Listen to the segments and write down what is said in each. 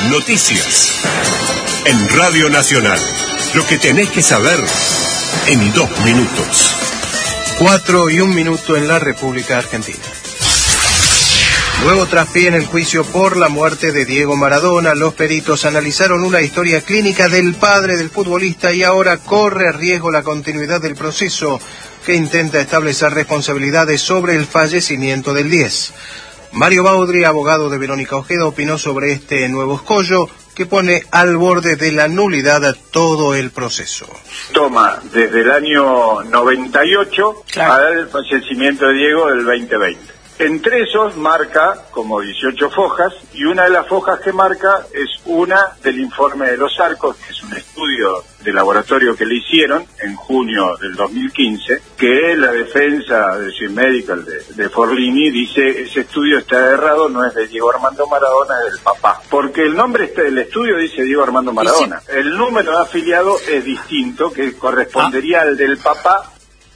Noticias. En Radio Nacional. Lo que tenés que saber en 2 minutos. 4:01 en la República Argentina. Nuevo traspié en el juicio por la muerte de Diego Maradona. Los peritos analizaron una historia clínica del padre del futbolista y ahora corre riesgo la continuidad del proceso que intenta establecer responsabilidades sobre el fallecimiento del 10. Mario Baudry, abogado de Verónica Ojeda, opinó sobre este nuevo escollo que pone al borde de la nulidad todo el proceso. Toma desde el año 98 a el fallecimiento de Diego del 2020. Entre esos marca como 18 fojas, y una de las fojas que marca es una del informe de los Arcos, que es un estudio de laboratorio que le hicieron en junio del 2015, que la defensa de Swiss Medical de Forlini dice ese estudio está errado, no es de Diego Armando Maradona, es del papá. Porque el nombre del estudio dice Diego Armando Maradona. El número de afiliado es distinto, que correspondería al del papá.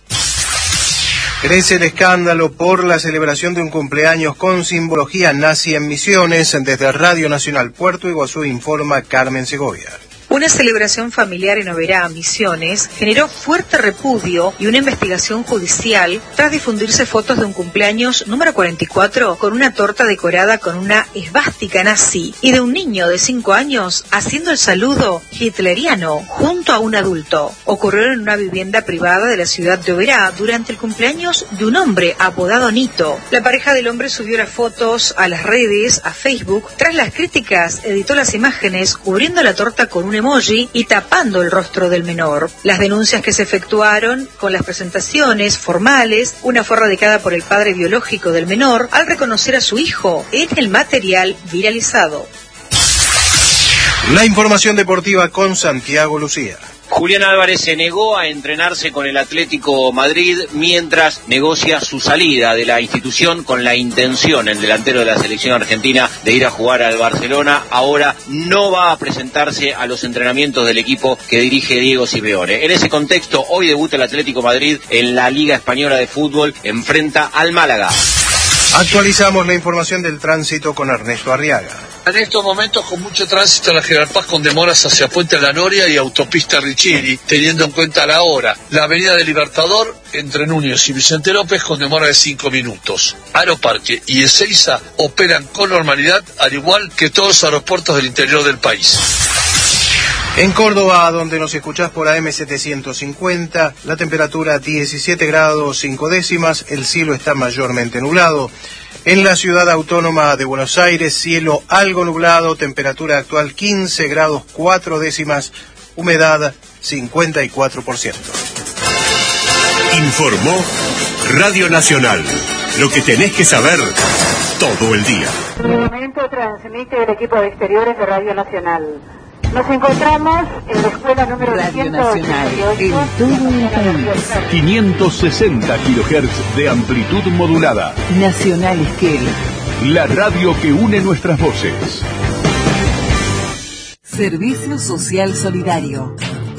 Crece el escándalo por la celebración de un cumpleaños con simbología nazi en Misiones. Desde Radio Nacional Puerto Iguazú informa Carmen Segovia. Una celebración familiar en Oberá, Misiones, generó fuerte repudio y una investigación judicial tras difundirse fotos de un cumpleaños número 44 con una torta decorada con una esvástica nazi y de un niño de 5 años haciendo el saludo hitleriano junto a un adulto. Ocurrió en una vivienda privada de la ciudad de Oberá durante el cumpleaños de un hombre apodado Nito. La pareja del hombre subió las fotos a las redes, a Facebook. Tras las críticas, editó las imágenes cubriendo la torta con un emoji y tapando el rostro del menor. Las denuncias que se efectuaron con las presentaciones formales, una fue radicada por el padre biológico del menor al reconocer a su hijo en el material viralizado. La información deportiva con Santiago Lucía. Julián Álvarez se negó a entrenarse con el Atlético Madrid mientras negocia su salida de la institución con la intención, el delantero de la selección argentina, de ir a jugar al Barcelona. Ahora no va a presentarse a los entrenamientos del equipo que dirige Diego Simeone. En ese contexto, hoy debuta el Atlético Madrid en la Liga Española de Fútbol, enfrenta al Málaga. Actualizamos la información del tránsito con Ernesto Arriaga. En estos momentos con mucho tránsito en la General Paz, con demoras hacia Puente La Noria y autopista Richiri, teniendo en cuenta la hora. La avenida del Libertador, entre Núñez y Vicente López, con demora de 5 minutos. Aeroparque y Ezeiza operan con normalidad, al igual que todos los aeropuertos del interior del país. En Córdoba, donde nos escuchás por AM 750, la temperatura 17 grados 5 décimas, el cielo está mayormente nublado. En la ciudad autónoma de Buenos Aires, cielo algo nublado, temperatura actual 15 grados 4 décimas, humedad 54%. Informó Radio Nacional. Lo que tenés que saber todo el día. En el momento transmite el equipo de exteriores de Radio Nacional. Nos encontramos en la escuela número Radio Nacional, en todo el país. 560 kHz de amplitud modulada. Nacional Esquel. La radio que une nuestras voces. Servicio Social Solidario.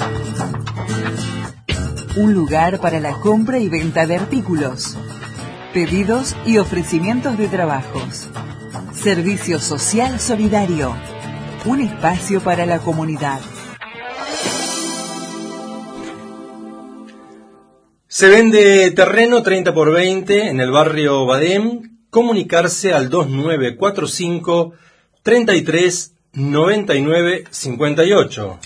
Un lugar para la compra y venta de artículos, pedidos y ofrecimientos de trabajos. Servicio Social Solidario. Un espacio para la comunidad. Se vende terreno 30 por 20 en el barrio Badem. Comunicarse al 2945 33 99 58.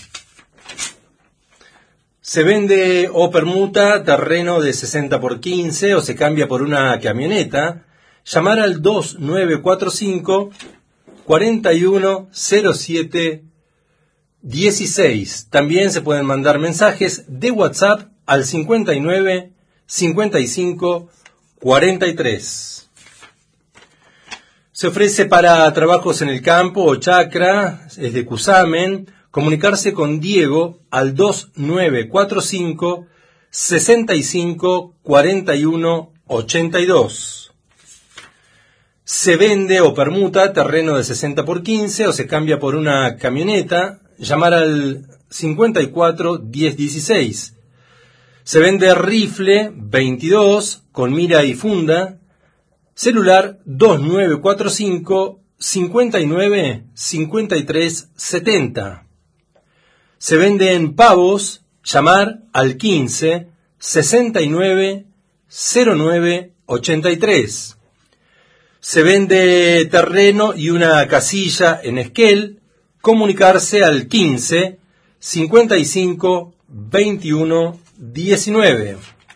Se vende o permuta terreno de 60 por 15 o se cambia por una camioneta. Llamar al 2945 4107 16. También se pueden mandar mensajes de WhatsApp al 59 55 43. Se ofrece para trabajos en el campo o chacra, es de Cusamen. Comunicarse con Diego al 2945 65 41 82. Se vende o permuta terreno de 60 por 15 o se cambia por una camioneta. Llamar al 54 10 16. Se vende rifle 22 con mira y funda. Celular 2945 59 53 70. Se venden pavos, llamar al 15 69 09 83. Se vende terreno y una casilla en Esquel, comunicarse al 15 55 21 19.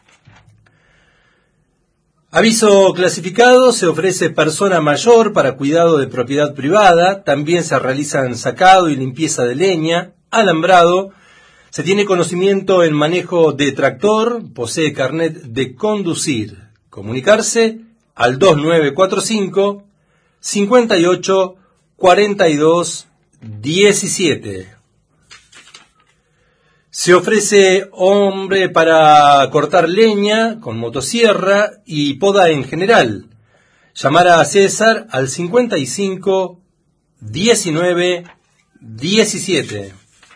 Aviso clasificado: se ofrece persona mayor para cuidado de propiedad privada, también se realizan sacado y limpieza de leña, alambrado, se tiene conocimiento en manejo de tractor, posee carnet de conducir. Comunicarse al 2945 58 42 17. Se ofrece hombre para cortar leña con motosierra y poda en general. Llamar a César al 55 19 17.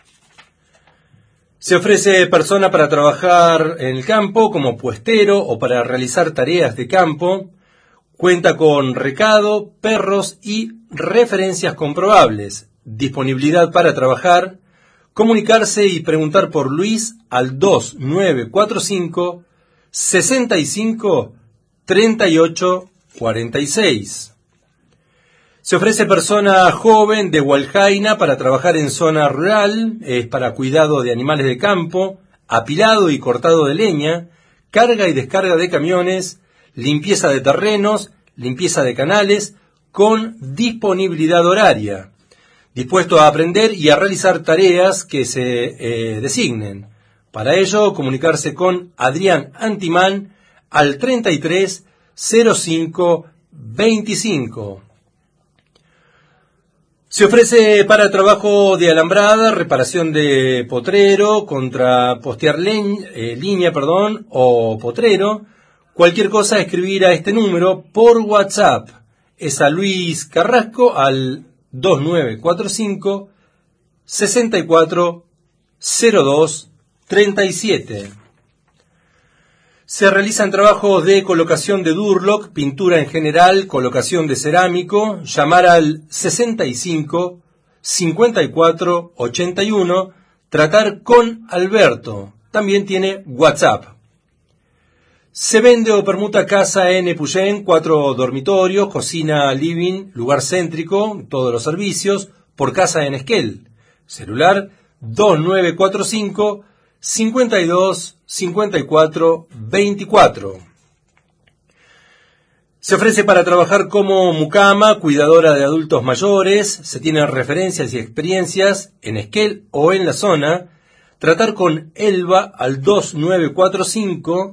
Se ofrece persona para trabajar en el campo como puestero o para realizar tareas de campo. Cuenta con recado, perros y referencias comprobables. Disponibilidad para trabajar. Comunicarse y preguntar por Luis al 2945 65 38 46. Se ofrece persona joven de Hualjaina para trabajar en zona rural, es para cuidado de animales de campo, apilado y cortado de leña, carga y descarga de camiones, limpieza de terrenos, limpieza de canales, con disponibilidad horaria. Dispuesto a aprender y a realizar tareas que se designen. Para ello, comunicarse con Adrián Antimán al 33 05 25. Se ofrece para trabajo de alambrada, reparación de potrero, contrapostear línea o potrero. Cualquier cosa, escribir a este número por WhatsApp. Es a Luis Carrasco al 2945 64 02 37. Se realizan trabajos de colocación de Durlock, pintura en general, colocación de cerámico. Llamar al 65 54 81. Tratar con Alberto. También tiene WhatsApp. Se vende o permuta casa en Epuyén, 4 dormitorios, cocina, living, lugar céntrico, todos los servicios, por casa en Esquel. Celular 2945 52 54 24. Se ofrece para trabajar como mucama, cuidadora de adultos mayores, se tienen referencias y experiencias en Esquel o en la zona. Tratar con Elba al 2945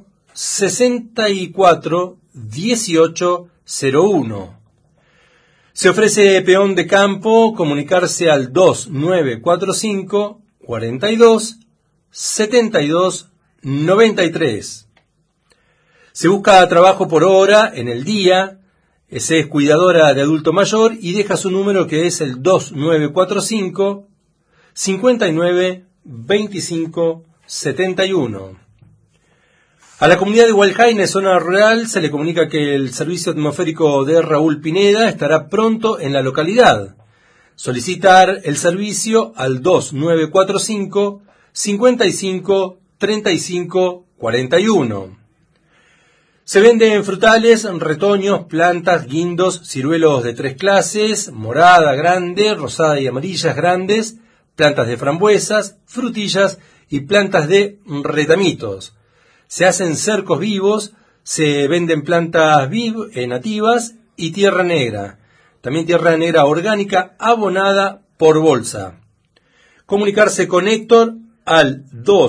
64 18 01. Se ofrece peón de campo, comunicarse al 2945 42 72 93. Se busca trabajo por hora en el día. Se es cuidadora de adulto mayor y deja su número, que es el 2945 59 25 71. A la comunidad de Hualjaina, zona rural, se le comunica que el servicio atmosférico de Raúl Pineda estará pronto en la localidad. Solicitar el servicio al 2945 55 35 41. Se venden frutales, retoños, plantas, guindos, ciruelos de 3 clases, morada grande, rosada y amarillas grandes, plantas de frambuesas, frutillas y plantas de retamitos. Se hacen cercos vivos, se venden plantas nativas y tierra negra. También tierra negra orgánica abonada por bolsa. Comunicarse con Héctor al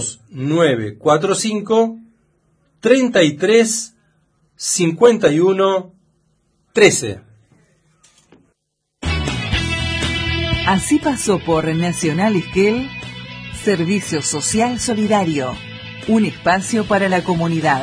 2945 33 51 13. Así pasó por Nacional Esquel, Servicio Social Solidario. Un espacio para la comunidad.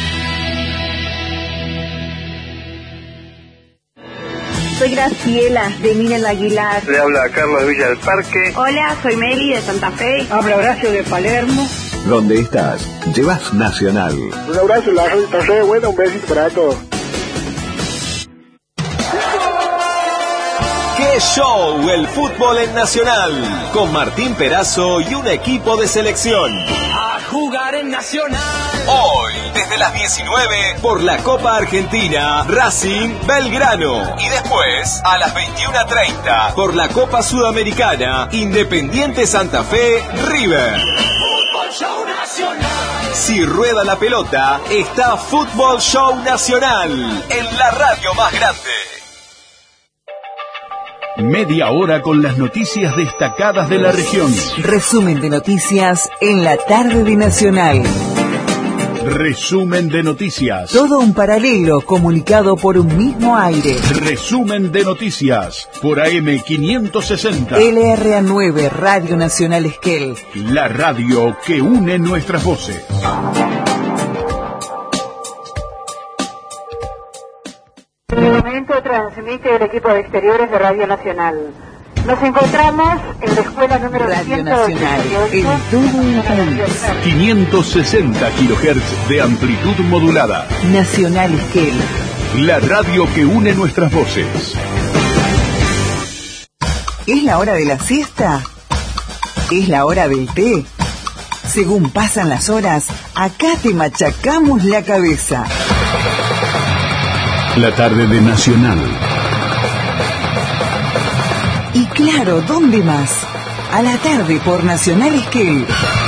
Soy Graciela, de Minel Aguilar. Le habla Carlos de Villa del Parque. Hola, soy Meli, de Santa Fe. Habla Horacio, de Palermo. ¿Dónde estás? Llevas Nacional. Un abrazo, la gente buena, un besito para todos. ¡Qué show el fútbol en Nacional! Con Martín Perazo y un equipo de selección. A jugar en Nacional. Hoy, desde las 19, por la Copa Argentina, Racing Belgrano. Y después, a las 21:30, por la Copa Sudamericana, Independiente Santa Fe, River. Fútbol Show Nacional. Si rueda la pelota, está Fútbol Show Nacional, en la radio más grande. Media hora con las noticias destacadas de la región. Resumen de noticias en la tarde de Nacional. Resumen de noticias. Todo un paralelo comunicado por un mismo aire. Resumen de noticias por AM 560. LRA9 Radio Nacional Esquel. La radio que une nuestras voces. En este momento transmite el equipo de exteriores de Radio Nacional. Nos encontramos en la escuela número Radio Nacional, en todo el país. 560 kHz de amplitud modulada. Nacional Esquel. La radio que une nuestras voces. ¿Es la hora de la siesta? ¿Es la hora del té? Según pasan las horas, acá te machacamos la cabeza. La tarde de Nacional. Y claro, ¿dónde más? A la tarde por Nacional Esquel.